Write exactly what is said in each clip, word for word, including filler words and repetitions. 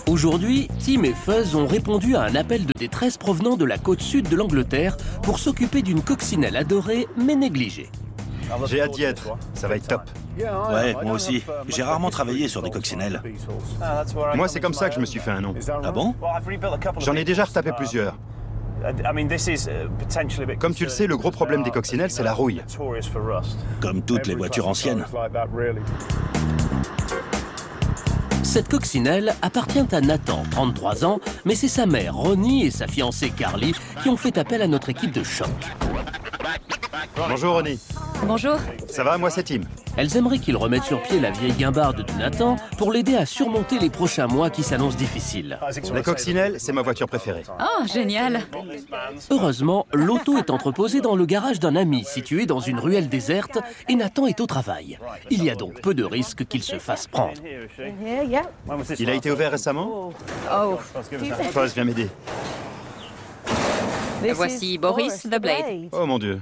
Aujourd'hui, Tim et Fuzz ont répondu à un appel de détresse provenant de la côte sud de l'Angleterre pour s'occuper d'une coccinelle adorée mais négligée. J'ai hâte d'y être, ça va être top. Ouais, moi aussi. J'ai rarement travaillé sur des coccinelles. Moi, c'est comme ça que je me suis fait un nom. Ah bon? J'en ai déjà retapé plusieurs. Comme tu le sais, le gros problème des coccinelles, c'est la rouille. Comme toutes les voitures anciennes. Cette coccinelle appartient à Nathan, trente-trois ans, mais c'est sa mère, Ronnie, et sa fiancée, Carly, qui ont fait appel à notre équipe de choc. Bonjour, Ronnie. Bonjour. Ça va, moi c'est Tim. Elles aimeraient qu'il remette sur pied la vieille guimbarde de Nathan pour l'aider à surmonter les prochains mois qui s'annoncent difficiles. La coccinelle, c'est ma voiture préférée. Oh, génial. Heureusement, l'auto est entreposée dans le garage d'un ami situé dans une ruelle déserte et Nathan est au travail. Il y a donc peu de risques qu'il se fasse prendre. Il a été ouvert récemment? Oh. Fuzz, viens m'aider. Voici Boris the Blade. Oh mon Dieu.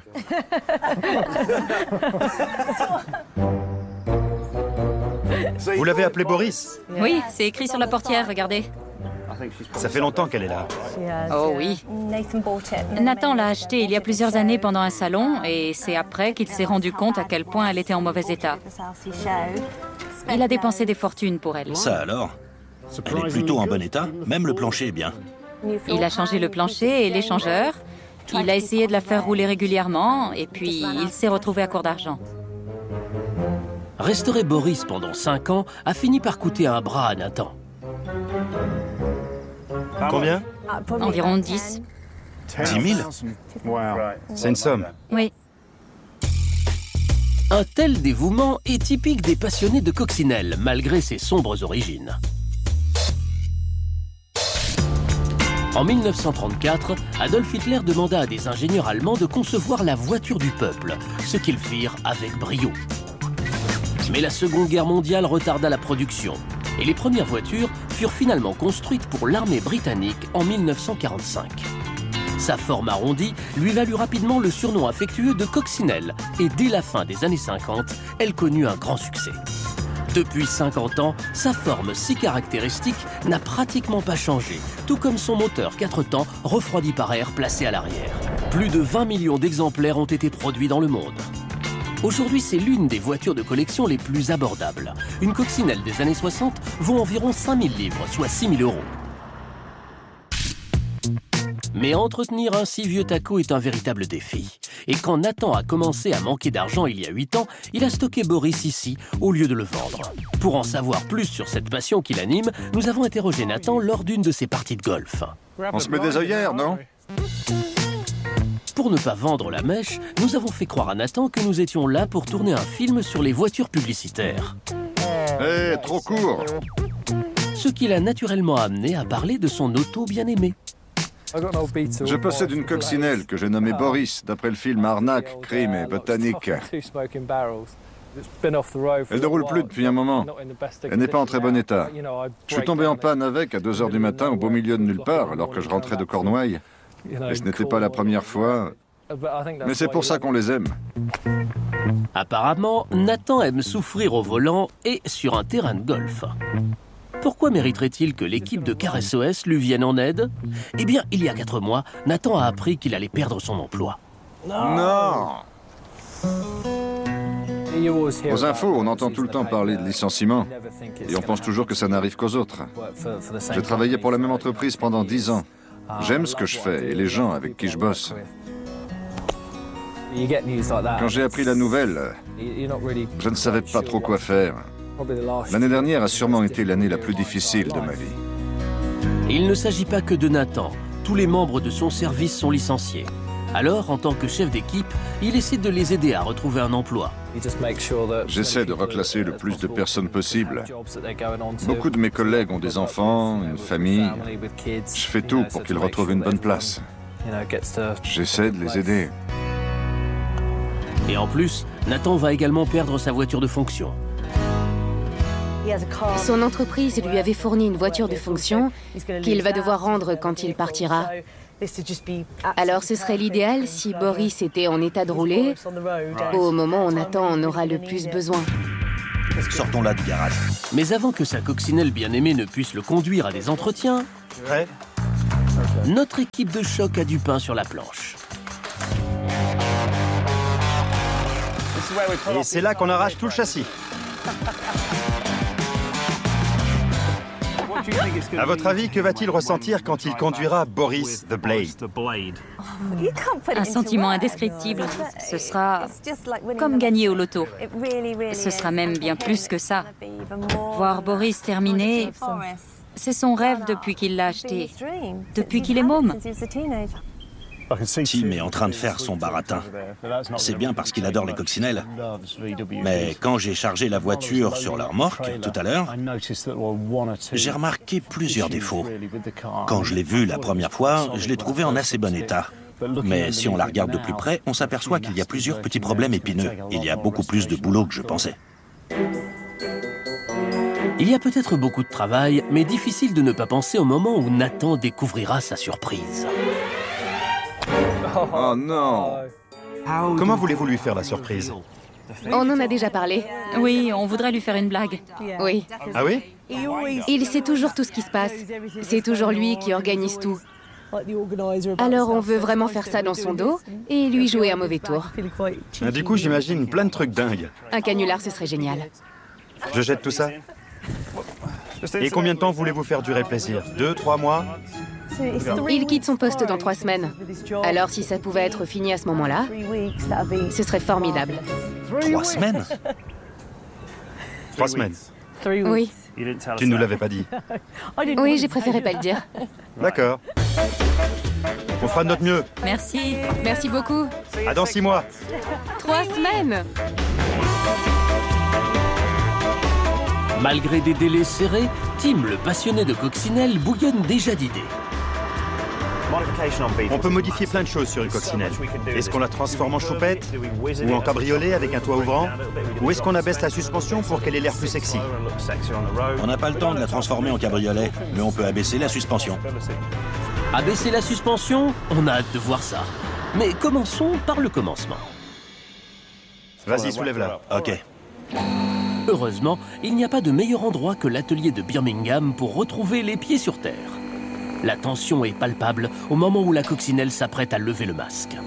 Vous l'avez appelé Boris? Oui, c'est écrit sur la portière, regardez. Ça fait longtemps qu'elle est là. Oh oui. Nathan l'a acheté il y a plusieurs années pendant un salon et c'est après qu'il s'est rendu compte à quel point elle était en mauvais état. Il a dépensé des fortunes pour elle. Ça alors? Elle est plutôt en bon état, même le plancher est bien. Il a changé le plancher et l'échangeur. Il a essayé de la faire rouler régulièrement et puis il s'est retrouvé à court d'argent. Restaurer Boris pendant cinq ans a fini par coûter un bras à Nathan. Combien? Environ dix. dix mille? C'est une somme. Oui. Un tel dévouement est typique des passionnés de coccinelle, malgré ses sombres origines. En mille neuf cent trente-quatre, Adolf Hitler demanda à des ingénieurs allemands de concevoir la voiture du peuple, ce qu'ils firent avec brio. Mais la Seconde Guerre mondiale retarda la production, et les premières voitures furent finalement construites pour l'armée britannique en mille neuf cent quarante-cinq. Sa forme arrondie lui valut rapidement le surnom affectueux de coccinelle, et dès la fin des années cinquante, elle connut un grand succès. Depuis cinquante ans, sa forme si caractéristique n'a pratiquement pas changé, tout comme son moteur quatre temps refroidi par air placé à l'arrière. Plus de vingt millions d'exemplaires ont été produits dans le monde. Aujourd'hui, c'est l'une des voitures de collection les plus abordables. Une coccinelle des années soixante vaut environ cinq mille livres, soit six mille euros. Mais entretenir un si vieux taco est un véritable défi. Et quand Nathan a commencé à manquer d'argent il y a huit ans, il a stocké Boris ici, au lieu de le vendre. Pour en savoir plus sur cette passion qui l'anime, nous avons interrogé Nathan lors d'une de ses parties de golf. On se met des œillères, non? Pour ne pas vendre la mèche, nous avons fait croire à Nathan que nous étions là pour tourner un film sur les voitures publicitaires. Eh, hey, trop court! Ce qui l'a naturellement amené à parler de son auto bien-aimé. Je possède une coccinelle que j'ai nommée Boris, d'après le film Arnaque, Crime et Botanique. Elle ne roule plus depuis un moment. Elle n'est pas en très bon état. Je suis tombé en panne avec à deux heures du matin au beau milieu de nulle part, alors que je rentrais de Cornouailles. Et ce n'était pas la première fois. Mais c'est pour ça qu'on les aime. Apparemment, Nathan aime souffrir au volant et sur un terrain de golf. Pourquoi mériterait-il que l'équipe de Car S O S lui vienne en aide? Eh bien, il y a quatre mois, Nathan a appris qu'il allait perdre son emploi. Non! Aux infos, on entend tout le temps parler de licenciement. Et on pense toujours que ça n'arrive qu'aux autres. J'ai travaillé pour la même entreprise pendant dix ans. J'aime ce que je fais et les gens avec qui je bosse. Quand j'ai appris la nouvelle, je ne savais pas trop quoi faire. L'année dernière a sûrement été l'année la plus difficile de ma vie. Il ne s'agit pas que de Nathan. Tous les membres de son service sont licenciés. Alors, en tant que chef d'équipe, il essaie de les aider à retrouver un emploi. J'essaie de reclasser le plus de personnes possible. Beaucoup de mes collègues ont des enfants, une famille. Je fais tout pour qu'ils retrouvent une bonne place. J'essaie de les aider. Et en plus, Nathan va également perdre sa voiture de fonction. Son entreprise lui avait fourni une voiture de fonction qu'il va devoir rendre quand il partira. Alors ce serait l'idéal si Boris était en état de rouler au moment où Nathan en aura le plus besoin. Sortons-la du garage. Mais avant que sa coccinelle bien-aimée ne puisse le conduire à des entretiens, Prêt? notre équipe de choc a du pain sur la planche. Et c'est là qu'on arrache tout le châssis. À votre avis, que va-t-il ressentir quand il conduira Boris the Blade? Un sentiment indescriptible. Ce sera comme gagner au loto. Ce sera même bien plus que ça. Voir Boris terminer, c'est son rêve depuis qu'il l'a acheté, depuis qu'il est môme. Tim est en train de faire son baratin. C'est bien parce qu'il adore les coccinelles. Mais quand j'ai chargé la voiture sur la remorque tout à l'heure, j'ai remarqué plusieurs défauts. Quand je l'ai vue la première fois, je l'ai trouvée en assez bon état. Mais si on la regarde de plus près, on s'aperçoit qu'il y a plusieurs petits problèmes épineux. Il y a beaucoup plus de boulot que je pensais. Il y a peut-être beaucoup de travail, mais difficile de ne pas penser au moment où Nathan découvrira sa surprise. Oh non! Comment voulez-vous lui faire la surprise? On en a déjà parlé. Oui, on voudrait lui faire une blague. Oui. Ah oui? Il sait toujours tout ce qui se passe. C'est toujours lui qui organise tout. Alors on veut vraiment faire ça dans son dos et lui jouer un mauvais tour. Ah, du coup, j'imagine plein de trucs dingues. Un canular, ce serait génial. Je jette tout ça? Et combien de temps voulez-vous faire durer le plaisir? Deux, trois mois? Il quitte son poste dans trois semaines. Alors si ça pouvait être fini à ce moment-là, ce serait formidable. Trois semaines? Trois semaines. Oui. Tu ne nous l'avais pas dit. Oui, j'ai préféré pas le dire. D'accord. On fera de notre mieux. Merci. Merci beaucoup. À dans six mois. Trois semaines. Malgré des délais serrés, Tim, le passionné de coccinelle, bouillonne déjà d'idées. On peut modifier plein de choses sur une coccinelle. Est-ce qu'on la transforme en choupette? Ou en cabriolet avec un toit ouvrant? Ou est-ce qu'on abaisse la suspension pour qu'elle ait l'air plus sexy? On n'a pas le temps de la transformer en cabriolet, mais on peut abaisser la suspension. Abaisser la suspension? On a hâte de voir ça. Mais commençons par le commencement. Vas-y, soulève-la. Ok. Heureusement, il n'y a pas de meilleur endroit que l'atelier de Birmingham pour retrouver les pieds sur terre. La tension est palpable au moment où la coccinelle s'apprête à lever le masque.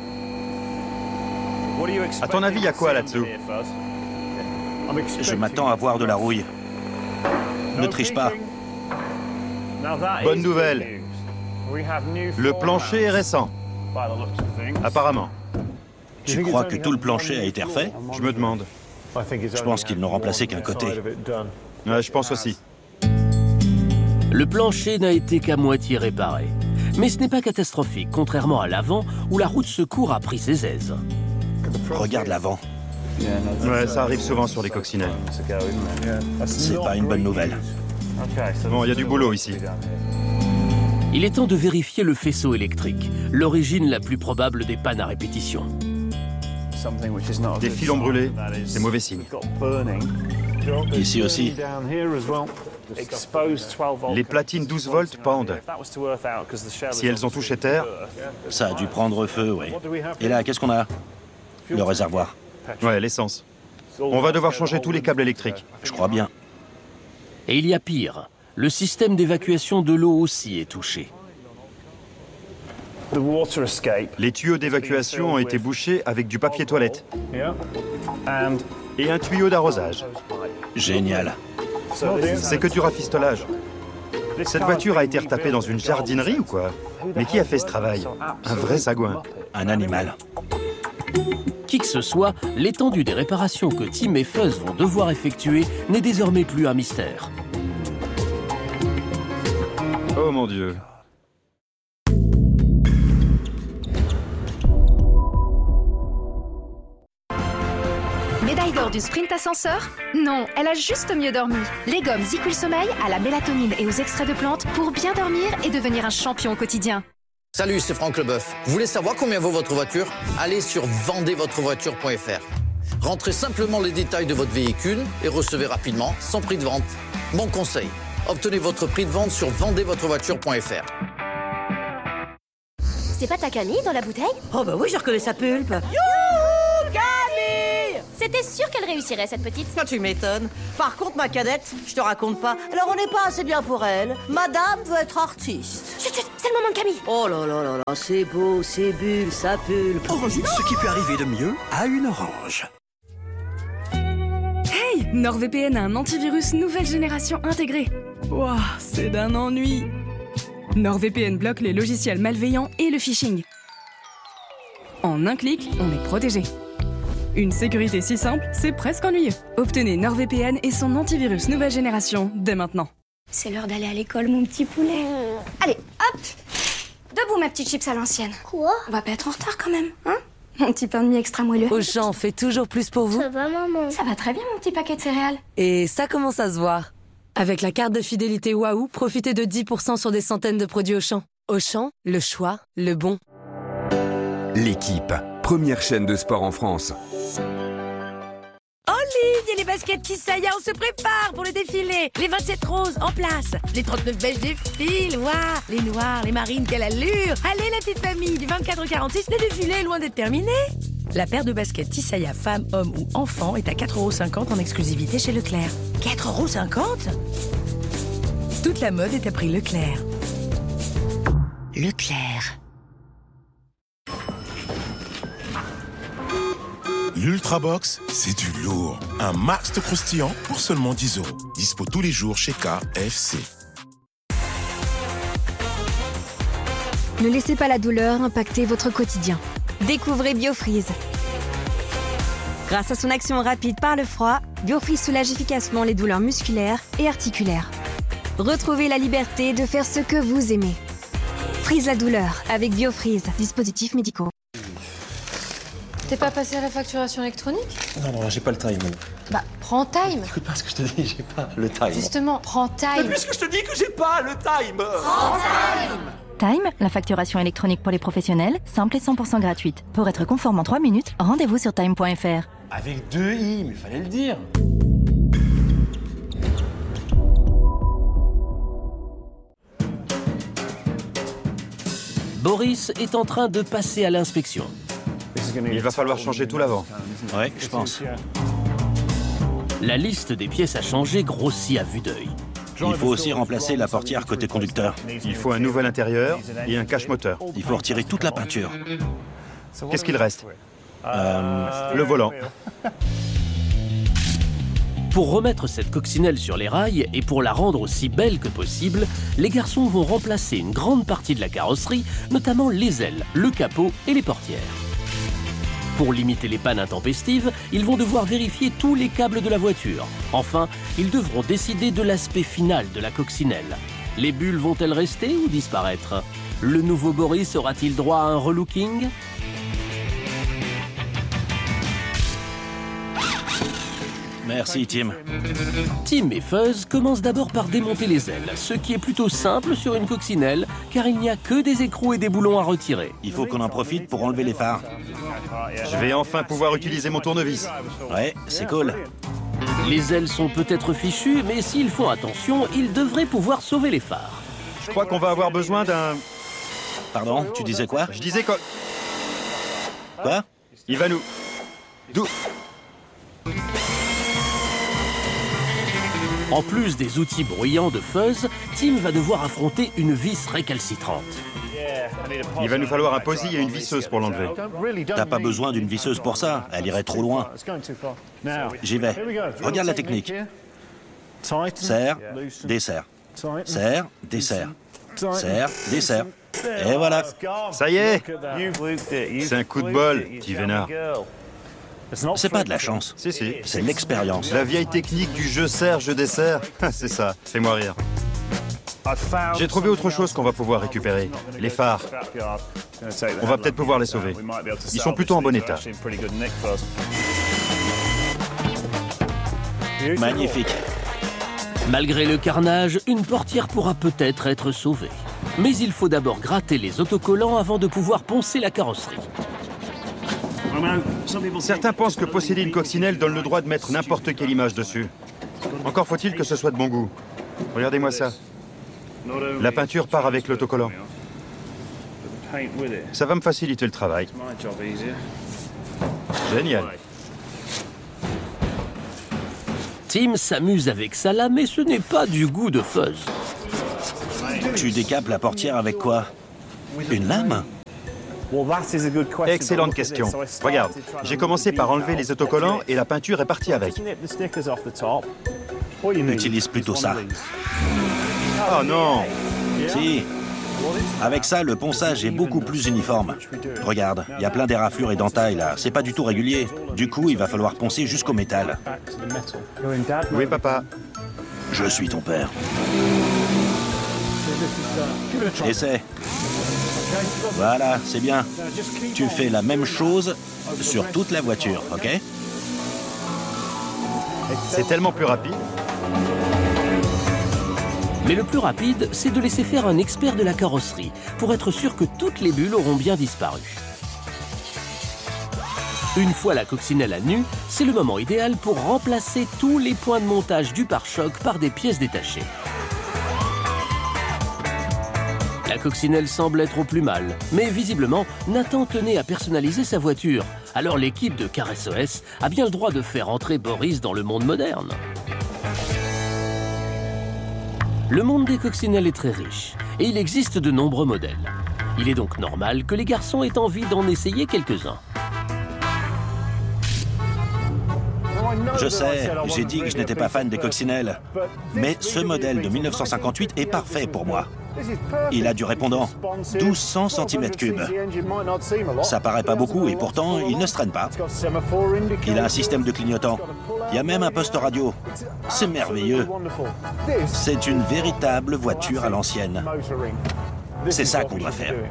À ton avis, il y a quoi là-dessous? Je m'attends à voir de la rouille. Ne triche pas. Bonne nouvelle. Le plancher est récent. Apparemment. Tu crois que tout le plancher a été refait? Je me demande. Je pense qu'ils n'ont remplacé qu'un côté. Ouais, je pense aussi. Le plancher n'a été qu'à moitié réparé. Mais ce n'est pas catastrophique, contrairement à l'avant, où la roue de secours a pris ses aises. Regarde l'avant. Ouais, ça arrive souvent sur les coccinelles. C'est pas une bonne nouvelle. Bon, il y a du boulot ici. Il est temps de vérifier le faisceau électrique, l'origine la plus probable des pannes à répétition. Des filons brûlés, c'est mauvais signe. Ici aussi. Les platines douze volts pendent. Si elles ont touché terre... Ça a dû prendre feu, oui. Et là, qu'est-ce qu'on a? Le réservoir. Ouais, l'essence. On va devoir changer tous les câbles électriques. Je crois bien. Et il y a pire. Le système d'évacuation de l'eau aussi est touché. Les tuyaux d'évacuation ont été bouchés avec du papier toilette. Et un tuyau d'arrosage. Génial. C'est que du rafistolage. Cette voiture a été retapée dans une jardinerie ou quoi? Mais qui a fait ce travail? Un vrai sagouin. Un animal. Qui que ce soit, l'étendue des réparations que Tim et Fuzz vont devoir effectuer n'est désormais plus un mystère. Oh mon Dieu. Médaille d'or du sprint ascenseur? Non, elle a juste mieux dormi. Les gommes Ziquil Sommeil à la mélatonine et aux extraits de plantes pour bien dormir et devenir un champion au quotidien. Salut, c'est Franck Leboeuf. Vous voulez savoir combien vaut votre voiture? Allez sur vendez votre voiture point f r. Rentrez simplement les détails de votre véhicule et recevez rapidement son prix de vente. Mon conseil, obtenez votre prix de vente sur vendez votre voiture point f r. C'est pas ta Camille dans la bouteille? Oh bah oui, je reconnais sa pulpe. Youhou, Camille! C'était sûr qu'elle réussirait, cette petite. Ah, tu m'étonnes. Par contre, ma cadette, je te raconte pas. Alors, on n'est pas assez bien pour elle. Madame veut être artiste. Chut, chut, c'est le moment de Camille. Oh là là là là, c'est beau, c'est bulle, ça pulpe. Orangina, ce qui peut arriver de mieux à une orange. Hey, NordVPN a un antivirus nouvelle génération intégré. Waouh, c'est d'un ennui. NordVPN bloque les logiciels malveillants et le phishing. En un clic, on est protégé. Une sécurité si simple, c'est presque ennuyeux. Obtenez NordVPN et son antivirus nouvelle génération dès maintenant. C'est l'heure d'aller à l'école, mon petit poulet. Allez, hop. Debout, ma petite chips à l'ancienne. Quoi? On va pas être en retard quand même, hein? Mon petit pain de mie extra moelleux. Auchan fait toujours plus pour vous. Ça va, maman? Ça va très bien, mon petit paquet de céréales. Et ça commence à se voir. Avec la carte de fidélité Waouh, profitez de dix pour cent sur des centaines de produits Auchan. Auchan, le choix, le bon. L'équipe, première chaîne de sport en France. En ligne, il y a les baskets Tissaïa, on se prépare pour le défilé. Les vingt-sept roses en place, les trente-neuf beiges défilent, waouh, les noirs, les marines, quelle allure. Allez la petite famille, du vingt-quatre au quarante-six, le défilé est loin d'être terminé. La paire de baskets Tissaïa femme, homme ou enfant est à quatre euros cinquante en exclusivité chez Leclerc. quatre euros cinquante? Toute la mode est à prix Leclerc. Leclerc. L'Ultrabox, c'est du lourd. Un max de croustillant pour seulement dix euros. Dispo tous les jours chez K F C. Ne laissez pas la douleur impacter votre quotidien. Découvrez BioFreeze. Grâce à son action rapide par le froid, BioFreeze soulage efficacement les douleurs musculaires et articulaires. Retrouvez la liberté de faire ce que vous aimez. Freeze la douleur avec BioFreeze, dispositifs médicaux. T'es pas passé à la facturation électronique? Non, non, j'ai pas le time. Bah, prends Time. Écoute pas ce que je te dis, j'ai pas le time. Justement, prends Time. Mais puisque je te dis que j'ai pas le time. Prends Time. Time, la facturation électronique pour les professionnels, simple et cent pour cent gratuite. Pour être conforme en trois minutes, rendez-vous sur time point F R. Avec deux i, mais fallait le dire. Boris est en train de passer à l'inspection. Il va falloir changer tout l'avant. Ouais, je pense. La liste des pièces à changer grossit à vue d'œil. Il faut aussi remplacer la portière côté conducteur. Il faut un nouvel intérieur et un cache-moteur. Il faut retirer toute la peinture. Qu'est-ce qu'il reste? euh... Le volant. Pour remettre cette coccinelle sur les rails et pour la rendre aussi belle que possible, les garçons vont remplacer une grande partie de la carrosserie, notamment les ailes, le capot et les portières. Pour limiter les pannes intempestives, ils vont devoir vérifier tous les câbles de la voiture. Enfin, ils devront décider de l'aspect final de la coccinelle. Les bulles vont-elles rester ou disparaître? Le nouveau Boris aura-t-il droit à un relooking? Merci, Tim. Tim et Fuzz commencent d'abord par démonter les ailes, ce qui est plutôt simple sur une coccinelle, car il n'y a que des écrous et des boulons à retirer. Il faut qu'on en profite pour enlever les phares. Je vais enfin pouvoir utiliser mon tournevis. Ouais, c'est cool. Les ailes sont peut-être fichues, mais s'ils font attention, ils devraient pouvoir sauver les phares. Je crois qu'on va avoir besoin d'un... Pardon, tu disais quoi? Je disais quoi? Quoi? Il va nous... D'où? En plus des outils bruyants de Fuzz, Tim va devoir affronter une vis récalcitrante. Il va nous falloir un posi et une visseuse pour l'enlever. T'as pas besoin d'une visseuse pour ça, elle irait trop loin. J'y vais. Regarde la technique. Serre, desserre. Serre, desserre. Serre, desserre. Et voilà. Ça y est. C'est un coup de bol, petit vénard. C'est pas de la chance. Si, si. C'est l'expérience. La vieille technique du je serre, je desserre. C'est ça, fais-moi rire. J'ai trouvé autre chose qu'on va pouvoir récupérer. Les phares. On va peut-être pouvoir les sauver. Ils sont plutôt en bon état. Magnifique. Malgré le carnage, une portière pourra peut-être être sauvée. Mais il faut d'abord gratter les autocollants avant de pouvoir poncer la carrosserie. Certains pensent que posséder une coccinelle donne le droit de mettre n'importe quelle image dessus. Encore faut-il que ce soit de bon goût. Regardez-moi ça. La peinture part avec l'autocollant. Ça va me faciliter le travail. Génial. Tim s'amuse avec ça là, mais ce n'est pas du goût de Fuzz. Tu décapes la portière avec quoi? Une lame? Excellente question. Regarde, j'ai commencé par enlever les autocollants et la peinture est partie avec. Utilise plutôt ça. Oh non! Si. Avec ça, le ponçage est beaucoup plus uniforme. Regarde, il y a plein d'éraflures et d'entailles là. C'est pas du tout régulier. Du coup, il va falloir poncer jusqu'au métal. Oui, papa. Je suis ton père. Essaie. Voilà, c'est bien. Tu fais la même chose sur toute la voiture, ok? C'est tellement plus rapide. Mais le plus rapide, c'est de laisser faire un expert de la carrosserie pour être sûr que toutes les bulles auront bien disparu. Une fois la coccinelle à nu, c'est le moment idéal pour remplacer tous les points de montage du pare-choc par des pièces détachées. La coccinelle semble être au plus mal, mais visiblement, Nathan tenait à personnaliser sa voiture. Alors l'équipe de Car S O S a bien le droit de faire entrer Boris dans le monde moderne. Le monde des coccinelles est très riche, et il existe de nombreux modèles. Il est donc normal que les garçons aient envie d'en essayer quelques-uns. Je sais, j'ai dit que je n'étais pas fan des coccinelles. Mais ce modèle de mille neuf cent cinquante-huit est parfait pour moi. Il a du répondant, douze cents centimètres cubes. Ça paraît pas beaucoup et pourtant, il ne se traîne pas. Il a un système de clignotant. Il y a même un poste radio. C'est merveilleux. C'est une véritable voiture à l'ancienne. C'est ça qu'on doit faire.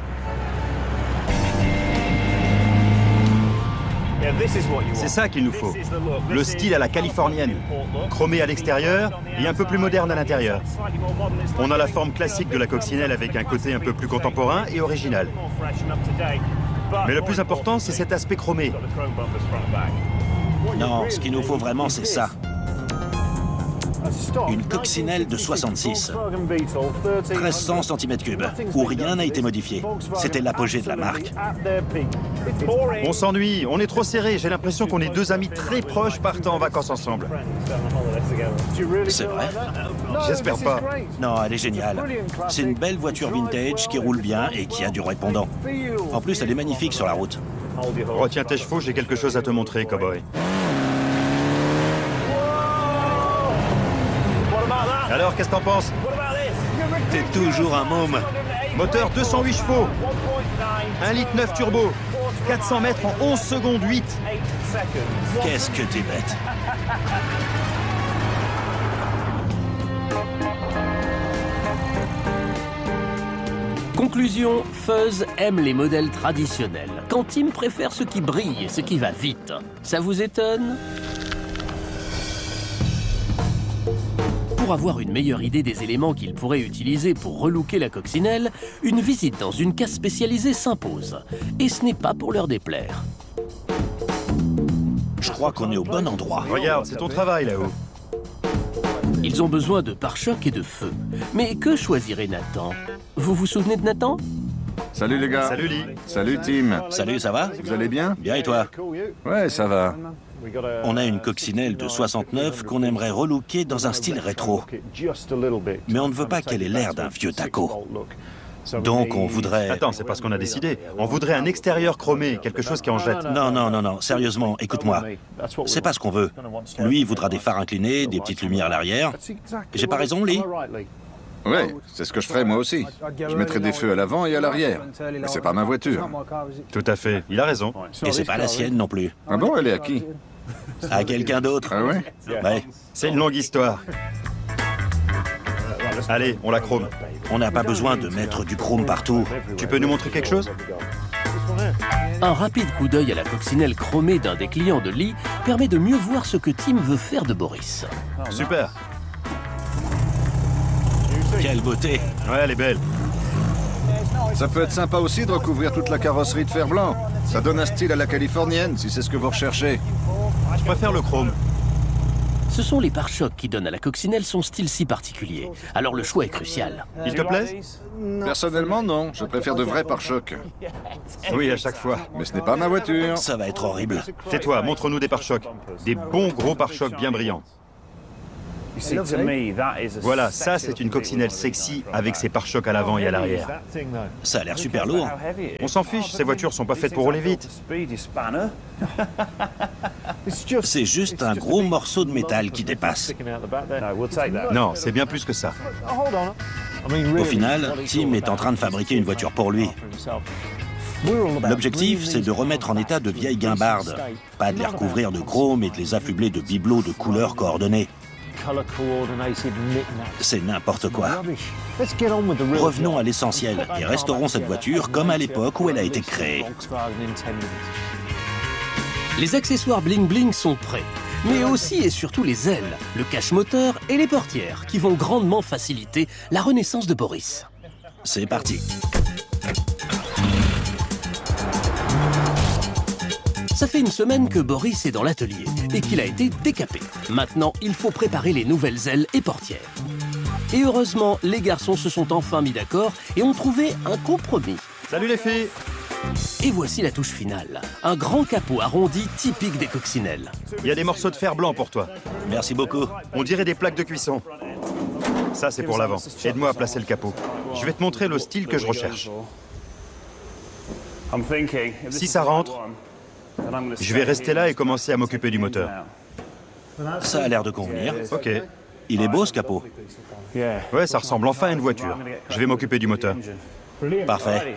C'est ça qu'il nous faut. Le style à la californienne. Chromé à l'extérieur et un peu plus moderne à l'intérieur. On a la forme classique de la coccinelle avec un côté un peu plus contemporain et original. Mais le plus important, c'est cet aspect chromé. Non, ce qu'il nous faut vraiment, c'est ça. Une coccinelle de soixante-six. treize cents centimètres cubes, où rien n'a été modifié. C'était l'apogée de la marque. On s'ennuie, on est trop serré. J'ai l'impression qu'on est deux amis très proches partant en vacances ensemble. C'est vrai? J'espère pas. Non, elle est géniale. C'est une belle voiture vintage qui roule bien et qui a du répondant. En plus, elle est magnifique sur la route. Retiens tes chevaux, j'ai quelque chose à te montrer, cowboy. Alors, qu'est-ce que t'en penses? T'es toujours un môme. Moteur deux cent huit chevaux, un litre neuf turbo, quatre cents mètres en onze secondes huit. Qu'est-ce que t'es bête. Conclusion, Fuzz aime les modèles traditionnels, quand Tim préfère ce qui brille et ce qui va vite. Ça vous étonne? Pour avoir une meilleure idée des éléments qu'il pourrait utiliser pour relooker la coccinelle, une visite dans une case spécialisée s'impose. Et ce n'est pas pour leur déplaire. Je crois qu'on est au bon endroit. Regarde, c'est ton travail là-haut. Ils ont besoin de pare-chocs et de feu. Mais que choisirait Nathan? Vous vous souvenez de Nathan? Salut les gars. Salut Lee. Salut Tim. Salut, ça va? Vous allez bien? Bien et toi? Ouais, ça va. On a une coccinelle de soixante-neuf qu'on aimerait relooker dans un style rétro. Mais on ne veut pas qu'elle ait l'air d'un vieux taco. Donc on voudrait... Attends, c'est pas ce qu'on a décidé. On voudrait un extérieur chromé, quelque chose qui en jette. Non, non, non, non, sérieusement, écoute-moi. C'est pas ce qu'on veut. Lui, il voudra des phares inclinés, des petites lumières à l'arrière. J'ai pas raison, Lee? Ouais, c'est ce que je ferais moi aussi. Je mettrais des feux à l'avant et à l'arrière. Mais c'est pas ma voiture. Tout à fait, il a raison. Et c'est pas la sienne non plus. Ah bon, elle est à qui? À quelqu'un d'autre. Ah ouais? Ouais. C'est une longue histoire. Allez, on la chrome. On n'a pas besoin de mettre du chrome partout. Tu peux nous montrer quelque chose? Un rapide coup d'œil à la coccinelle chromée d'un des clients de Lee permet de mieux voir ce que Tim veut faire de Boris. Super. Quelle beauté. Ouais, elle est belle. Ça peut être sympa aussi de recouvrir toute la carrosserie de fer blanc. Ça donne un style à la californienne, si c'est ce que vous recherchez. Je préfère le chrome. Ce sont les pare-chocs qui donnent à la coccinelle son style si particulier. Alors le choix est crucial. Il te plaît? Personnellement, non. Je préfère de vrais pare-chocs. Oui, à chaque fois. Mais ce n'est pas ma voiture. Ça va être horrible. Tais-toi, montre-nous des pare-chocs. Des bons gros pare-chocs bien brillants. Voilà, ça c'est une coccinelle sexy avec ses pare-chocs à l'avant et à l'arrière. Ça a l'air super lourd. On s'en fiche, ces voitures sont pas faites pour rouler vite. C'est juste un gros morceau de métal qui dépasse. Non, c'est bien plus que ça. Au final, Tim est en train de fabriquer une voiture pour lui. L'objectif, c'est de remettre en état de vieilles guimbardes. Pas de les recouvrir de chrome et de les affubler de bibelots de couleurs coordonnées. C'est n'importe quoi. Revenons à l'essentiel et restaurons cette voiture comme à l'époque où elle a été créée. Les accessoires bling-bling sont prêts, mais aussi et surtout les ailes, le cache-moteur et les portières qui vont grandement faciliter la renaissance de Boris. C'est parti. Ça fait une semaine que Boris est dans l'atelier et qu'il a été décapé. Maintenant, il faut préparer les nouvelles ailes et portières. Et heureusement, les garçons se sont enfin mis d'accord et ont trouvé un compromis. Salut les filles! Et voici la touche finale. Un grand capot arrondi typique des coccinelles. Il y a des morceaux de fer blanc pour toi. Merci beaucoup. On dirait des plaques de cuisson. Ça, c'est pour l'avant. Aide-moi à placer le capot. Je vais te montrer le style que je recherche. Si ça rentre, je vais rester là et commencer à m'occuper du moteur. Ça a l'air de convenir. Ok. Il est beau, ce capot. Ouais, ça ressemble enfin à une voiture. Je vais m'occuper du moteur. Parfait.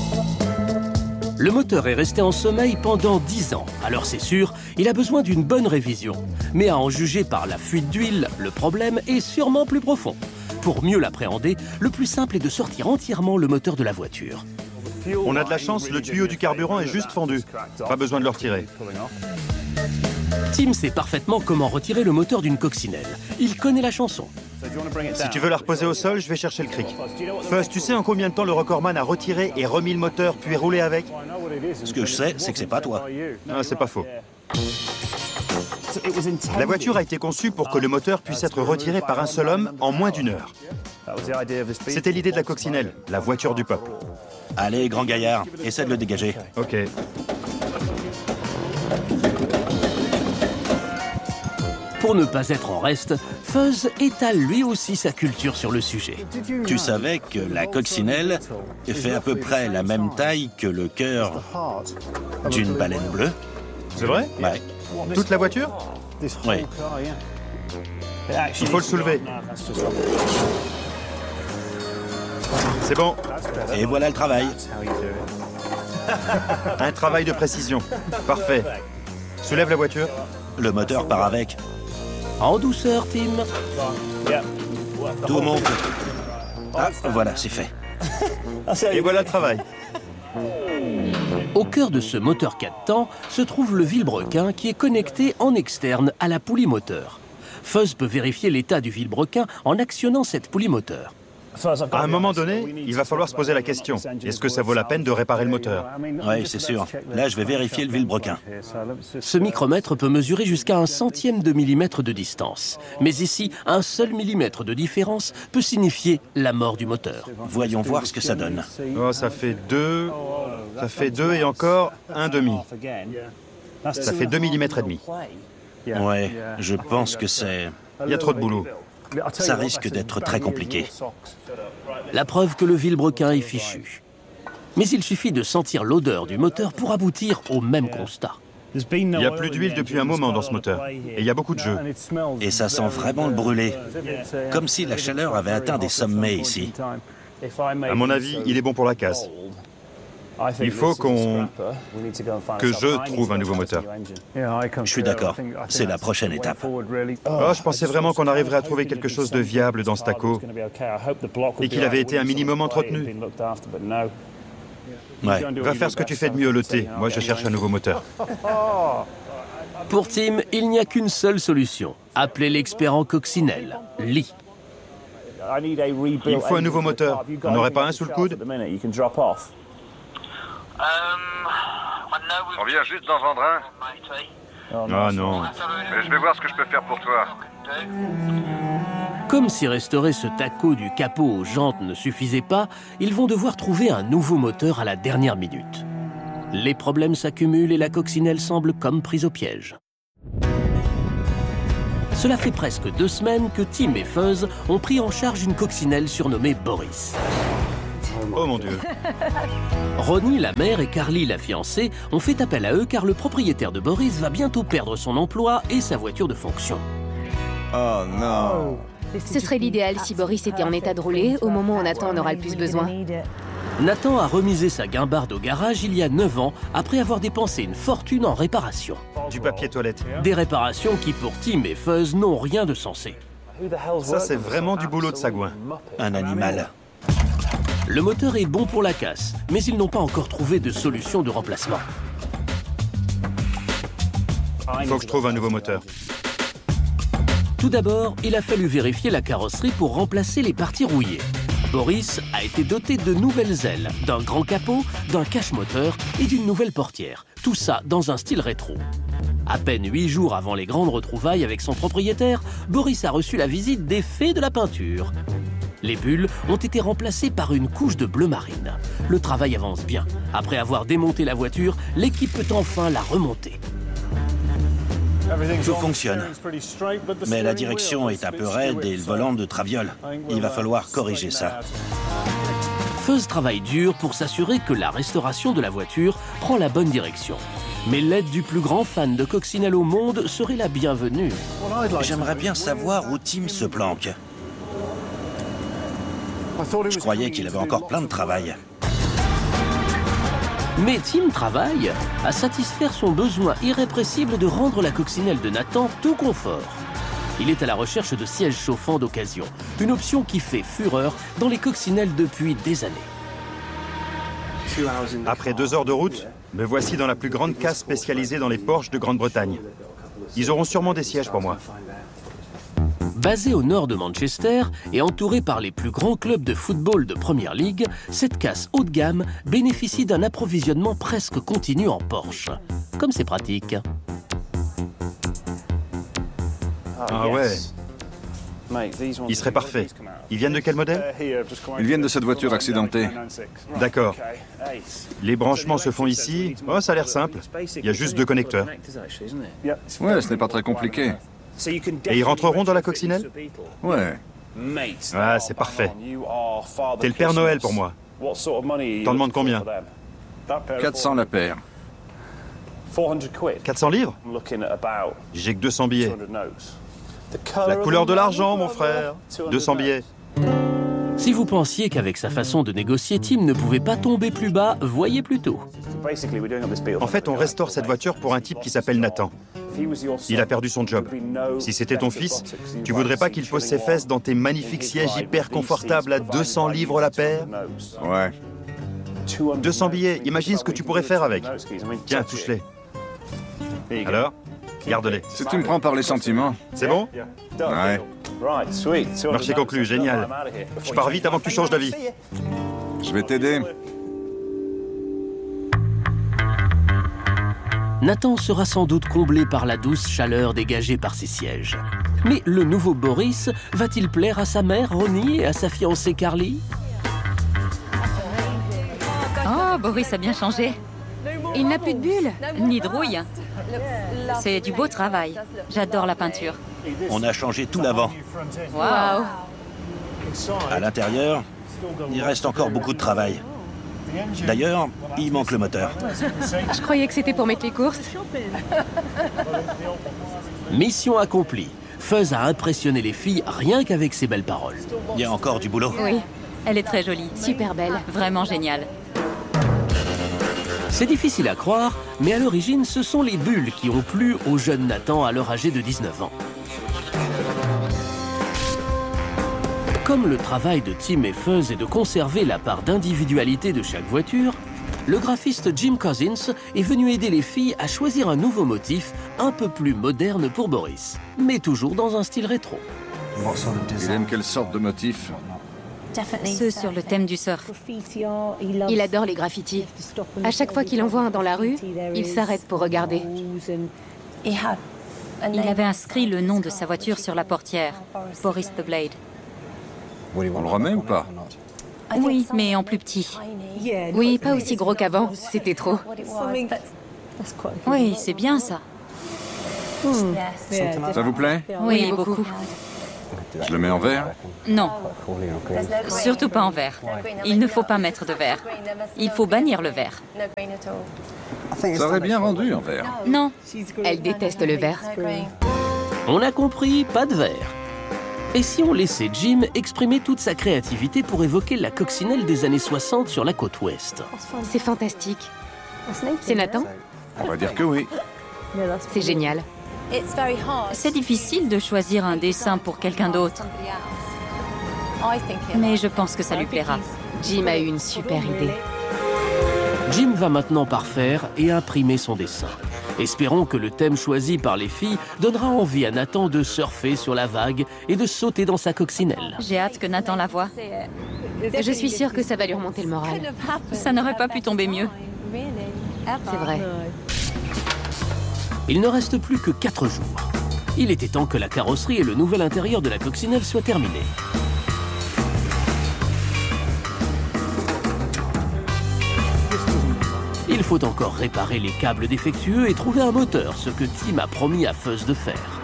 Le moteur est resté en sommeil pendant dix ans. Alors c'est sûr, il a besoin d'une bonne révision. Mais à en juger par la fuite d'huile, le problème est sûrement plus profond. Pour mieux l'appréhender, le plus simple est de sortir entièrement le moteur de la voiture. On a de la chance, le tuyau du carburant est juste fendu. Pas besoin de le retirer. Tim sait parfaitement comment retirer le moteur d'une coccinelle. Il connaît la chanson. Si tu veux la reposer au sol, je vais chercher le cric. Fuzz, tu sais en combien de temps le recordman a retiré et remis le moteur, puis roulé avec? Ce que je sais, c'est que c'est pas toi. Ah, c'est pas faux. La voiture a été conçue pour que le moteur puisse être retiré par un seul homme en moins d'une heure. C'était l'idée de la coccinelle, la voiture du peuple. Allez, grand gaillard, essaie de le dégager. Ok. Pour ne pas être en reste, Fuzz étale lui aussi sa culture sur le sujet. Tu savais que la coccinelle fait à peu près la même taille que le cœur d'une baleine bleue? C'est vrai? Ouais. Toute la voiture? Oui. Il faut le soulever. C'est bon. Et voilà le travail. Un travail de précision. Parfait. Soulève la voiture. Le moteur part avec. En douceur, Tim. Tout monte. Ah, voilà, c'est fait. Et voilà le travail. Au cœur de ce moteur quatre temps se trouve le vilebrequin qui est connecté en externe à la poulie moteur. Fuzz peut vérifier l'état du vilebrequin en actionnant cette poulie moteur. À un moment donné, il va falloir se poser la question. Est-ce que ça vaut la peine de réparer le moteur? Oui, c'est sûr. Là, je vais vérifier le vilebrequin. Ce micromètre peut mesurer jusqu'à un centième de millimètre de distance. Mais ici, un seul millimètre de différence peut signifier la mort du moteur. Voyons voir ce que ça donne. Oh, ça fait deux... Ça fait deux et encore un demi. Ça fait deux millimètres et demi. Ouais, je pense que c'est... Il y a trop de boulot. Ça risque d'être très compliqué. La preuve que le vilebrequin est fichu. Mais il suffit de sentir l'odeur du moteur pour aboutir au même constat. Il n'y a plus d'huile depuis un moment dans ce moteur. Et il y a beaucoup de jeu. Et ça sent vraiment le brûlé. Comme si la chaleur avait atteint des sommets ici. À mon avis, il est bon pour la casse. Il faut qu'on... que je trouve un nouveau moteur. Je suis d'accord. C'est la prochaine étape. Oh, je pensais vraiment qu'on arriverait à trouver quelque chose de viable dans ce taco et qu'il avait été un minimum entretenu. Ouais. Va faire ce que tu fais de mieux, le thé. Moi, je cherche un nouveau moteur. Pour Tim, il n'y a qu'une seule solution. Appelez l'expert en coccinelle, Lee. Il me faut un nouveau moteur. On n'aurait pas un sous le coude? On vient juste d'en vendre un. Ah non. Mais je vais voir ce que je peux faire pour toi. Comme si restaurer ce taco du capot aux jantes ne suffisait pas, ils vont devoir trouver un nouveau moteur à la dernière minute. Les problèmes s'accumulent et la coccinelle semble comme prise au piège. Cela fait presque deux semaines que Tim et Fuzz ont pris en charge une coccinelle surnommée Boris. Oh mon Dieu. Ronnie, la mère, et Carly, la fiancée, ont fait appel à eux car le propriétaire de Boris va bientôt perdre son emploi et sa voiture de fonction. Oh non. Ce serait l'idéal si Boris était en état de rouler au moment où Nathan en aura le plus besoin. Nathan a remisé sa guimbarde au garage il y a neuf ans après avoir dépensé une fortune en réparation. Du papier toilette. Des réparations qui pour Tim et Fuzz n'ont rien de sensé. Ça c'est vraiment du boulot de sagouin. Un animal. Le moteur est bon pour la casse, mais ils n'ont pas encore trouvé de solution de remplacement. Il faut que je trouve un nouveau moteur. Tout d'abord, il a fallu vérifier la carrosserie pour remplacer les parties rouillées. Boris a été doté de nouvelles ailes, d'un grand capot, d'un cache-moteur et d'une nouvelle portière. Tout ça dans un style rétro. À peine huit jours avant les grandes retrouvailles avec son propriétaire, Boris a reçu la visite des fées de la peinture. Les bulles ont été remplacées par une couche de bleu marine. Le travail avance bien. Après avoir démonté la voiture, l'équipe peut enfin la remonter. Tout fonctionne. Mais la direction est un peu raide et le volant de traviole. Il va falloir corriger ça. Fuzz travaille dur pour s'assurer que la restauration de la voiture prend la bonne direction. Mais l'aide du plus grand fan de coccinelle au monde serait la bienvenue. J'aimerais bien savoir où Tim se planque. Je croyais qu'il avait encore plein de travail. Mais Tim travaille à satisfaire son besoin irrépressible de rendre la coccinelle de Nathan tout confort. Il est à la recherche de sièges chauffants d'occasion, une option qui fait fureur dans les coccinelles depuis des années. Après deux heures de route, me voici dans la plus grande casse spécialisée dans les Porsche de Grande-Bretagne. Ils auront sûrement des sièges pour moi. Basée au nord de Manchester et entourée par les plus grands clubs de football de Premier League, cette casse haut de gamme bénéficie d'un approvisionnement presque continu en Porsche. Comme c'est pratique. Ah ouais. Ils seraient parfaits. Ils viennent de quel modèle? Ils viennent de cette voiture accidentée. D'accord. Les branchements se font ici. Oh, ça a l'air simple. Il y a juste deux connecteurs. Ouais, ce n'est pas très compliqué. Et ils rentreront dans la coccinelle? Ouais. Ah, c'est parfait. T'es le Père Noël pour moi. T'en demandes combien? quatre cents la paire. quatre cents livres? J'ai que deux cents billets. La couleur de l'argent, mon frère. deux cents billets. Si vous pensiez qu'avec sa façon de négocier, Tim ne pouvait pas tomber plus bas, voyez plutôt. En fait, on restaure cette voiture pour un type qui s'appelle Nathan. Il a perdu son job. Si c'était ton fils, tu voudrais pas qu'il pose ses fesses dans tes magnifiques sièges hyper confortables à deux cents livres la paire? Ouais. deux cents billets, imagine ce que tu pourrais faire avec. Tiens, touche-les. Alors, garde-les. Si tu me prends par les sentiments. C'est bon? Ouais. Marché conclu, génial. Je pars vite avant que tu changes d'avis. Je vais t'aider. Nathan sera sans doute comblé par la douce chaleur dégagée par ses sièges. Mais le nouveau Boris va-t-il plaire à sa mère Ronnie et à sa fiancée Carly? Oh, Boris a bien changé. Il n'a plus de bulles, ni de rouille. C'est du beau travail. J'adore la peinture. On a changé tout l'avant. Waouh! À l'intérieur, il reste encore beaucoup de travail. D'ailleurs, il manque le moteur. Je croyais que c'était pour mettre les courses. Mission accomplie. Fuzz a impressionné les filles rien qu'avec ses belles paroles. Il y a encore du boulot. Oui, elle est très jolie. Super belle. Vraiment géniale. C'est difficile à croire, mais à l'origine, ce sont les bulles qui ont plu au jeune Nathan alors âgé de dix-neuf ans. Comme le travail de Tim et Fuzz est de conserver la part d'individualité de chaque voiture, le graphiste Jim Cousins est venu aider les filles à choisir un nouveau motif un peu plus moderne pour Boris, mais toujours dans un style rétro. Il aime quelle sorte de motif? Ceux sur le thème du surf. Il adore les graffitis. À chaque fois qu'il en voit un dans la rue, il s'arrête pour regarder. Il avait inscrit le nom de sa voiture sur la portière, Boris the Blade. On le remet ou pas? Oui, mais en plus petit. Oui, pas aussi gros qu'avant, c'était trop. Oui, c'est bien ça. Ça vous plaît? Oui, beaucoup. Je le mets en vert? Non. Surtout pas en vert. Il ne faut pas mettre de vert. Il faut bannir le vert. Ça aurait bien rendu en vert. Non. Elle déteste le vert. On a compris, pas de vert. Et si on laissait Jim exprimer toute sa créativité pour évoquer la coccinelle des années soixante sur la côte ouest? C'est fantastique. C'est Nathan? On va dire que oui. C'est génial. C'est difficile de choisir un dessin pour quelqu'un d'autre. Mais je pense que ça lui plaira. Jim a eu une super idée. Jim va maintenant parfaire et imprimer son dessin. Espérons que le thème choisi par les filles donnera envie à Nathan de surfer sur la vague et de sauter dans sa coccinelle. J'ai hâte que Nathan la voie. Je suis sûre que ça va lui remonter le moral. Ça n'aurait pas pu tomber mieux. C'est vrai. Il ne reste plus que quatre jours. Il était temps que la carrosserie et le nouvel intérieur de la coccinelle soient terminés. Il faut encore réparer les câbles défectueux et trouver un moteur, ce que Tim a promis à Fuzz de faire.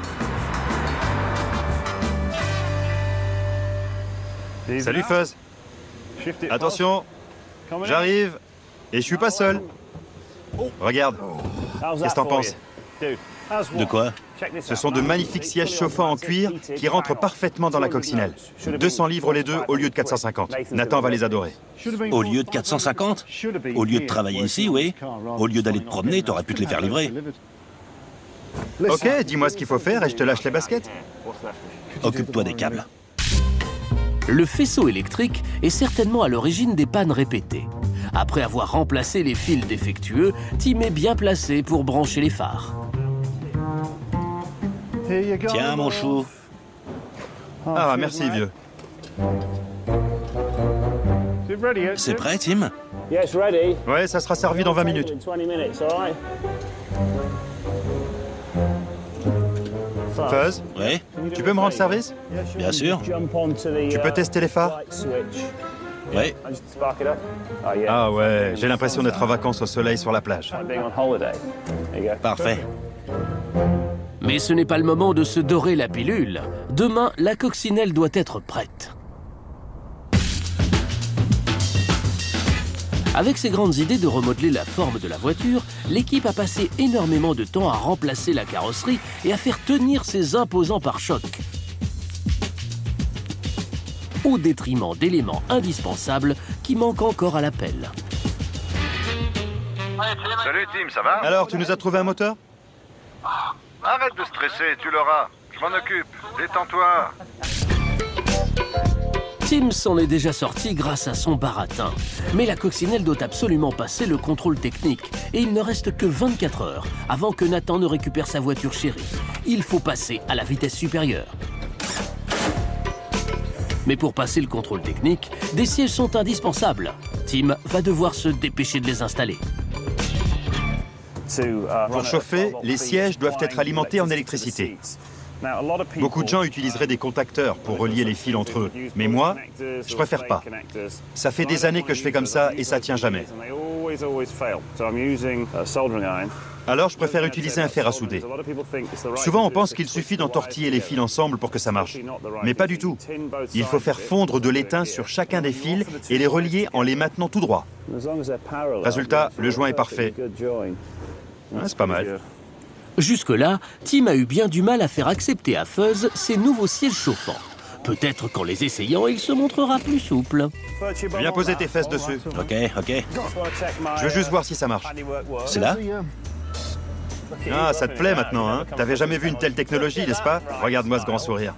Salut Fuzz. Attention, j'arrive et je suis pas seul. Regarde, qu'est-ce que t'en penses? De quoi? Ce sont de magnifiques sièges chauffants en cuir qui rentrent parfaitement dans la coccinelle. deux cents livres les deux au lieu de quatre cent cinquante. Nathan va les adorer. Au lieu de quatre cent cinquante? Au lieu de travailler ici, oui. Au lieu d'aller te promener, t'aurais pu te les faire livrer. Ok, dis-moi ce qu'il faut faire et je te lâche les baskets. Occupe-toi des câbles. Le faisceau électrique est certainement à l'origine des pannes répétées. Après avoir remplacé les fils défectueux, Tim est bien placé pour brancher les phares. Tiens, mon chou. Ah, merci, vieux. C'est prêt, Tim? Ouais, ça sera servi dans vingt minutes. Fuzz? Oui? Tu peux me rendre service? Bien sûr. Tu peux tester les phares? Oui. Ah ouais, j'ai l'impression d'être en vacances au soleil sur la plage. Parfait. Mais ce n'est pas le moment de se dorer la pilule. Demain, la coccinelle doit être prête. Avec ses grandes idées de remodeler la forme de la voiture, l'équipe a passé énormément de temps à remplacer la carrosserie et à faire tenir ses imposants pare-chocs, au détriment d'éléments indispensables qui manquent encore à l'appel. Salut Tim, ça va? Alors, tu nous as trouvé un moteur? Arrête de stresser, tu l'auras. Je m'en occupe. Détends-toi. Tim s'en est déjà sorti grâce à son baratin. Mais la coccinelle doit absolument passer le contrôle technique. Et il ne reste que vingt-quatre heures avant que Nathan ne récupère sa voiture chérie. Il faut passer à la vitesse supérieure. Mais pour passer le contrôle technique, des sièges sont indispensables. Tim va devoir se dépêcher de les installer. Pour chauffer, les sièges doivent être alimentés en électricité. Beaucoup de gens utiliseraient des contacteurs pour relier les fils entre eux. Mais moi, je préfère pas. Ça fait des années que je fais comme ça et ça tient jamais. Alors je préfère utiliser un fer à souder. Souvent on pense qu'il suffit d'entortiller les fils ensemble pour que ça marche. Mais pas du tout. Il faut faire fondre de l'étain sur chacun des fils et les relier en les maintenant tout droit. Résultat, le joint est parfait. Ouais, c'est pas mal. Jusque-là, Tim a eu bien du mal à faire accepter à Fuzz ses nouveaux sièges chauffants. Peut-être qu'en les essayant, il se montrera plus souple. Viens poser tes fesses dessus. Ok, ok. Je veux juste voir si ça marche. C'est là? Ah, ça te plaît maintenant, hein? T'avais jamais vu une telle technologie, n'est-ce pas? Regarde-moi ce grand sourire.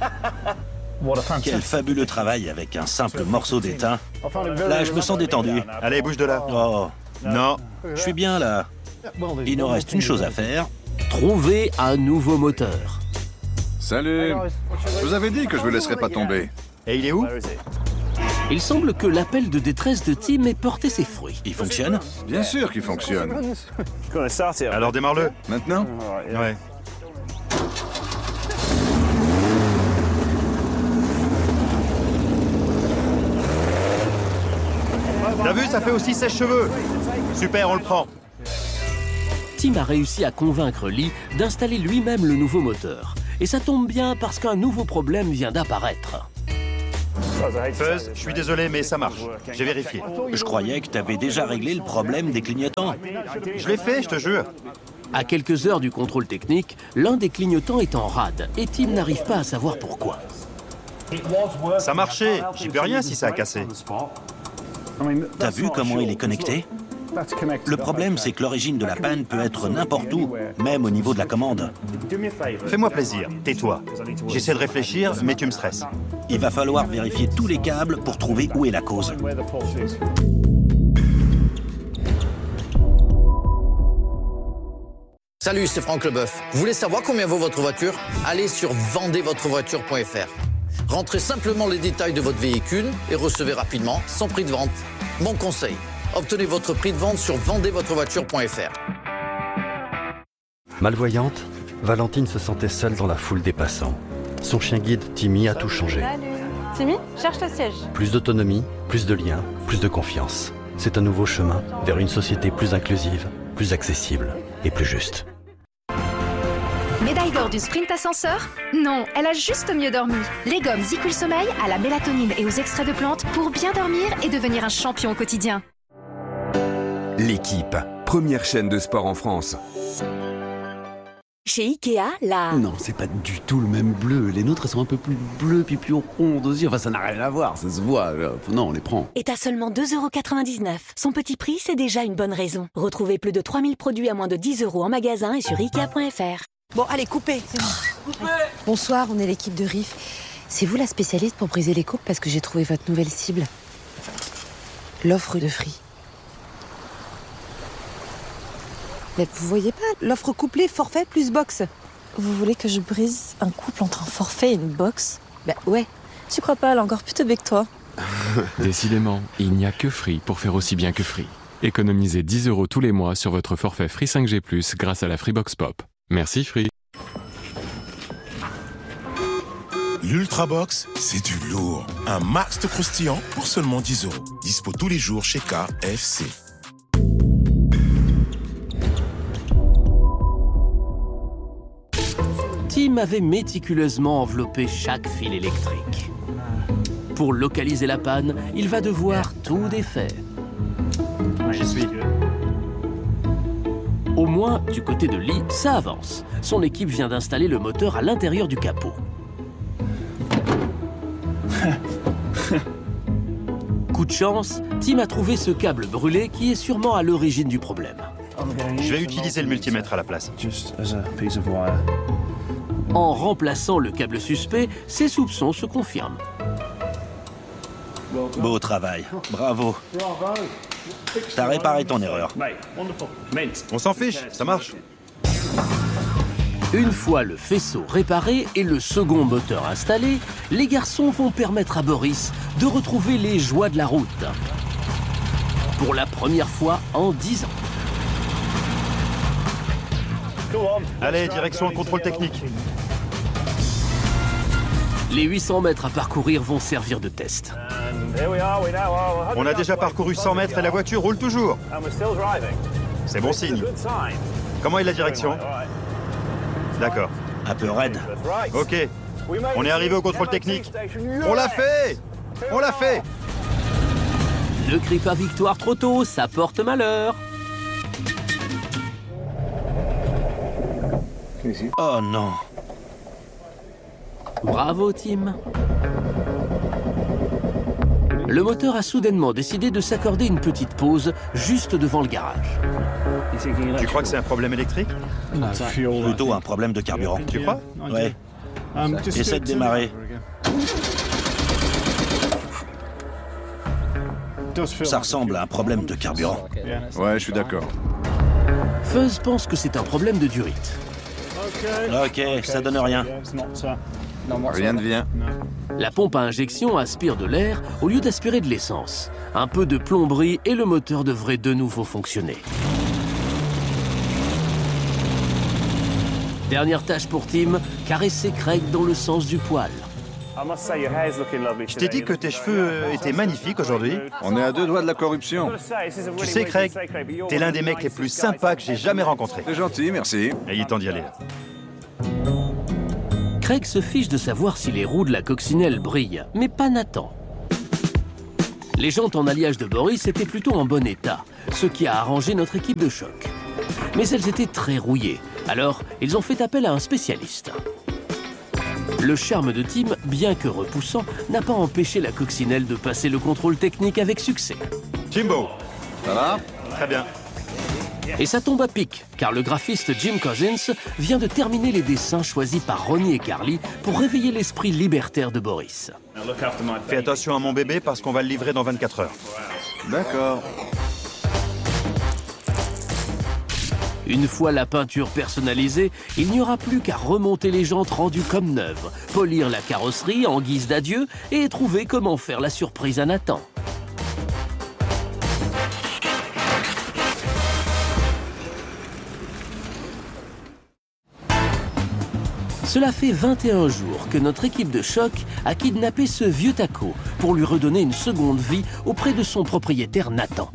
Quel fabuleux travail avec un simple morceau d'étain. Là, je me sens détendu. Allez, bouge de là. Oh. Non. Je suis bien là. Il nous reste une chose à faire. Trouver un nouveau moteur. Salut. Je vous avais dit que je ne me laisserais pas tomber. Et il est où? Il semble que l'appel de détresse de Tim ait porté ses fruits. Il fonctionne? Bien sûr qu'il fonctionne. Alors démarre-le. Maintenant? Ouais. T'as vu, ça fait aussi sèche-cheveux. Super, on le prend. Tim a réussi à convaincre Lee d'installer lui-même le nouveau moteur. Et ça tombe bien parce qu'un nouveau problème vient d'apparaître. Fuzz, je suis désolé, mais ça marche. J'ai vérifié. Je croyais que tu avais déjà réglé le problème des clignotants. Je l'ai fait, je te jure. À quelques heures du contrôle technique, l'un des clignotants est en rade et Tim n'arrive pas à savoir pourquoi. Ça marchait. J'y peux rien si ça a cassé. T'as vu comment il est connecté? Le problème, c'est que l'origine de la panne peut être n'importe où, même au niveau de la commande. Fais-moi plaisir, tais-toi. J'essaie de réfléchir, mais tu me stresses. Il va falloir vérifier tous les câbles pour trouver où est la cause. Salut, c'est Franck Leboeuf. Vous voulez savoir combien vaut votre voiture? Allez sur vendez votre voiture point F R. Rentrez simplement les détails de votre véhicule et recevez rapidement son prix de vente. Mon conseil, obtenez votre prix de vente sur vendez votre voiture point F R. Malvoyante, Valentine se sentait seule dans la foule des passants. Son chien guide, Timmy, a tout changé. Salut. Timmy, cherche le siège. Plus d'autonomie, plus de liens, plus de confiance. C'est un nouveau chemin vers une société plus inclusive, plus accessible et plus juste. Médaille d'or du sprint ascenseur? Non, elle a juste mieux dormi. Les gommes ZzzQuil Sommeil à la mélatonine et aux extraits de plantes pour bien dormir et devenir un champion au quotidien. L'équipe, première chaîne de sport en France. Chez Ikea, là... Non, c'est pas du tout le même bleu. Les nôtres sont un peu plus bleus, puis plus rondes aussi. Enfin, ça n'a rien à voir, ça se voit. Non, on les prend. Et à seulement deux euros quatre-vingt-dix-neuf. Son petit prix, c'est déjà une bonne raison. Retrouvez plus de trois mille produits à moins de dix euros en magasin et sur Ikea point F R. Bon, allez, coupez. Bonsoir, on est l'équipe de R I F. C'est vous la spécialiste pour briser les coupes parce que j'ai trouvé votre nouvelle cible. L'offre de Free. Mais vous voyez pas, l'offre couplée, forfait plus box. Vous voulez que je brise un couple entre un forfait et une box? Bah ouais. Tu crois pas, elle est encore plus teubée que toi. Décidément, il n'y a que Free pour faire aussi bien que Free. Économisez dix euros tous les mois sur votre forfait Free cinq G plus, grâce à la Freebox Pop. Merci Free. L'Ultrabox, c'est du lourd. Un max de croustillant pour seulement dix euros. Dispo tous les jours chez K F C. Tim avait méticuleusement enveloppé chaque fil électrique. Pour localiser la panne, il va devoir tout défaire. J'y suis. Au moins, du côté de Lee, ça avance. Son équipe vient d'installer le moteur à l'intérieur du capot. Coup de chance, Tim a trouvé ce câble brûlé qui est sûrement à l'origine du problème. Je vais utiliser le multimètre à la place. En remplaçant le câble suspect, ses soupçons se confirment. Beau travail, bravo. T'as réparé ton erreur. On s'en fiche, ça marche. Une fois le faisceau réparé et le second moteur installé, les garçons vont permettre à Boris de retrouver les joies de la route. Pour la première fois en dix ans. Allez, direction le contrôle technique. Les huit cents mètres à parcourir vont servir de test. On a déjà parcouru cent mètres et la voiture roule toujours. C'est bon signe. Comment est la direction? D'accord. Un peu raide. Ok. On est arrivé au contrôle technique. On l'a fait! On l'a fait! Ne crie pas victoire trop tôt, ça porte malheur. Oh non. Bravo, Tim. Le moteur a soudainement décidé de s'accorder une petite pause juste devant le garage. Tu crois que c'est un problème électrique? Plutôt un problème de carburant. Tu crois? Ouais. Essaie de démarrer. Ça ressemble à un problème de carburant. Ouais, je suis d'accord. Fuzz pense que c'est un problème de durite. Ok, ça donne rien. Rien ne vient. La pompe à injection aspire de l'air au lieu d'aspirer de l'essence. Un peu de plomberie et le moteur devrait de nouveau fonctionner. Dernière tâche pour Tim, caresser Craig dans le sens du poil. Je t'ai dit que tes cheveux étaient magnifiques aujourd'hui. On est à deux doigts de la corruption. Tu sais, Craig, t'es l'un des mecs les plus sympas que j'ai jamais rencontrés. C'est gentil, merci. Et il est temps d'y aller. Craig se fiche de savoir si les roues de la coccinelle brillent, mais pas Nathan. Les jantes en alliage de Boris étaient plutôt en bon état, ce qui a arrangé notre équipe de choc. Mais elles étaient très rouillées, alors ils ont fait appel à un spécialiste. Le charme de Tim, bien que repoussant, n'a pas empêché la coccinelle de passer le contrôle technique avec succès. Jimbo, ça va? Très bien. Et ça tombe à pic, car le graphiste Jim Cousins vient de terminer les dessins choisis par Ronnie et Carly pour réveiller l'esprit libertaire de Boris. Fais attention à mon bébé parce qu'on va le livrer dans vingt-quatre heures. D'accord. Une fois la peinture personnalisée, il n'y aura plus qu'à remonter les jantes rendues comme neuves, polir la carrosserie en guise d'adieu et trouver comment faire la surprise à Nathan. Cela fait vingt et un jours que notre équipe de choc a kidnappé ce vieux taco pour lui redonner une seconde vie auprès de son propriétaire Nathan.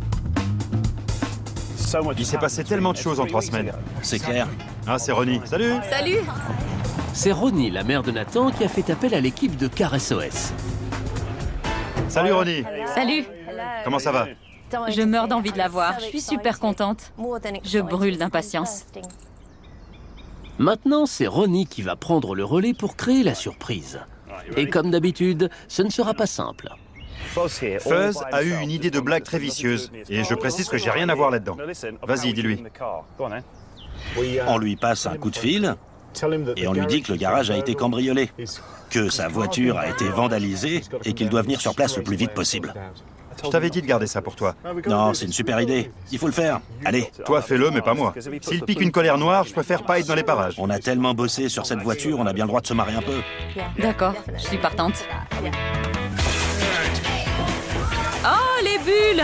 Il s'est passé tellement de choses en trois semaines. C'est clair. Ah, c'est Ronnie. Salut. Salut. C'est Ronnie, la mère de Nathan, qui a fait appel à l'équipe de Car S O S. Salut Ronnie. Salut. Comment ça va? Je meurs d'envie de la voir. Je suis super contente. Je brûle d'impatience. Maintenant, c'est Ronnie qui va prendre le relais pour créer la surprise. Et comme d'habitude, ce ne sera pas simple. Fuzz a eu une idée de blague très vicieuse, et je précise que j'ai rien à voir là-dedans. Vas-y, dis-lui. On lui passe un coup de fil et on lui dit que le garage a été cambriolé, que sa voiture a été vandalisée et qu'il doit venir sur place le plus vite possible. Je t'avais dit de garder ça pour toi. Non, c'est une super idée. Il faut le faire. Allez. Toi, fais-le, mais pas moi. S'il pique une colère noire, je préfère pas être dans les parages. On a tellement bossé sur cette voiture, on a bien le droit de se marrer un peu. D'accord, je suis partante. Oh, les bulles!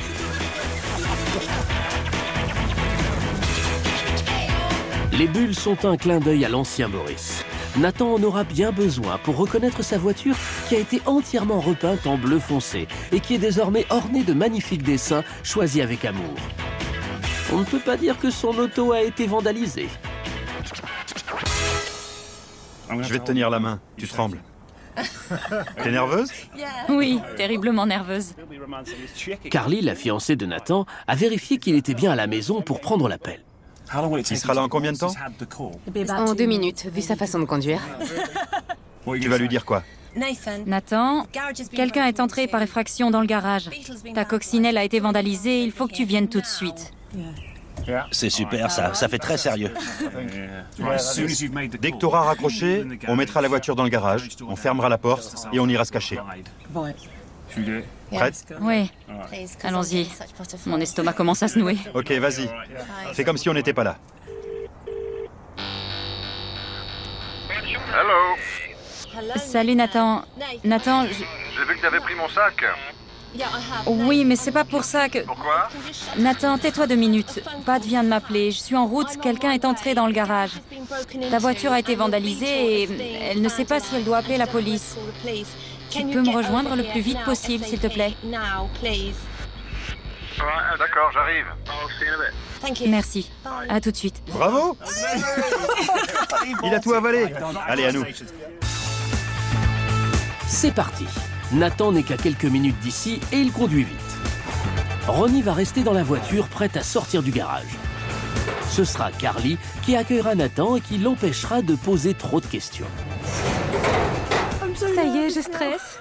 Les bulles sont un clin d'œil à l'ancien Boris. Nathan en aura bien besoin pour reconnaître sa voiture qui a été entièrement repeinte en bleu foncé et qui est désormais ornée de magnifiques dessins choisis avec amour. On ne peut pas dire que son auto a été vandalisée. Je vais te tenir la main, tu trembles. T'es nerveuse? Oui, terriblement nerveuse. Carly, la fiancée de Nathan, a vérifié qu'il était bien à la maison pour prendre l'appel. Il sera là en combien de temps? En deux minutes, vu sa façon de conduire. Tu vas lui dire quoi? Nathan, quelqu'un est entré par effraction dans le garage. Ta coccinelle a été vandalisée, il faut que tu viennes tout de suite. C'est super, ça, ça fait très sérieux. Dès que tu auras raccroché, on mettra la voiture dans le garage, on fermera la porte et on ira se cacher. Prête? Oui. Allons-y. Mon estomac commence à se nouer. Ok, vas-y. Fais comme si on n'était pas là. Hello. Salut Nathan. Nathan, je... J'ai vu que t'avais pris mon sac. Oui, mais c'est pas pour ça que... Pourquoi? Nathan, tais-toi deux minutes. Pat vient de m'appeler. Je suis en route. Quelqu'un est entré dans le garage. Ta voiture a été vandalisée et elle ne sait pas si elle doit appeler la police. Tu peux me rejoindre le plus vite possible, s'il te plaît? Ouais, d'accord, j'arrive. Merci. À tout de suite. Bravo! Il a tout avalé. Allez, à nous. C'est parti. Nathan n'est qu'à quelques minutes d'ici et il conduit vite. Ronnie va rester dans la voiture, prête à sortir du garage. Ce sera Carly qui accueillera Nathan et qui l'empêchera de poser trop de questions. Ça y est, je stresse.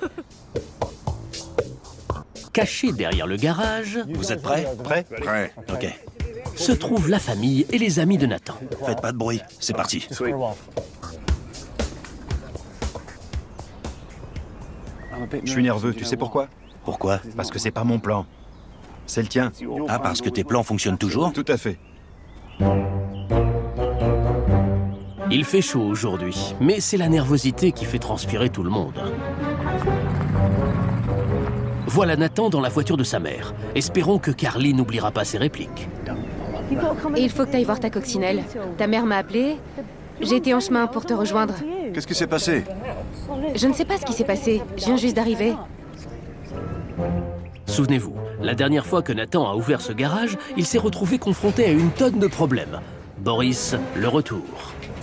Caché derrière le garage... Vous êtes prêts? Prêt? Prêt. Ok. Se trouvent la famille et les amis de Nathan. Faites pas de bruit, c'est parti. Je suis nerveux, tu sais pourquoi? Pourquoi? Parce que c'est pas mon plan. C'est le tien. Ah, parce que tes plans fonctionnent toujours? Tout à fait. Il fait chaud aujourd'hui, mais c'est la nervosité qui fait transpirer tout le monde. Voilà Nathan dans la voiture de sa mère. Espérons que Carly n'oubliera pas ses répliques. Et il faut que tu ailles voir ta coccinelle. Ta mère m'a appelé J'ai été en chemin pour te rejoindre. Qu'est-ce qui s'est passé? Je ne sais pas ce qui s'est passé. Je viens juste d'arriver. Souvenez-vous, la dernière fois que Nathan a ouvert ce garage, il s'est retrouvé confronté à une tonne de problèmes. Boris, le retour.